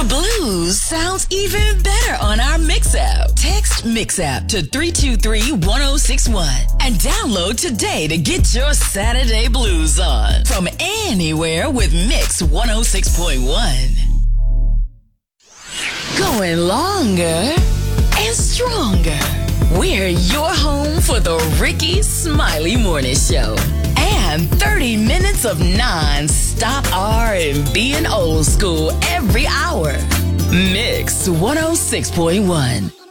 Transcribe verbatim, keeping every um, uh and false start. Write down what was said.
The blues sounds even better on our Mix app. Text Mix app to three two three, one oh six one and download today to get your Saturday blues on from anywhere with Mix one oh six point one. Going longer and stronger. We're your home for the Ricky Smiley Morning Show. And thirty minutes of non-stop R and B and old school every hour. Mix one oh six point one.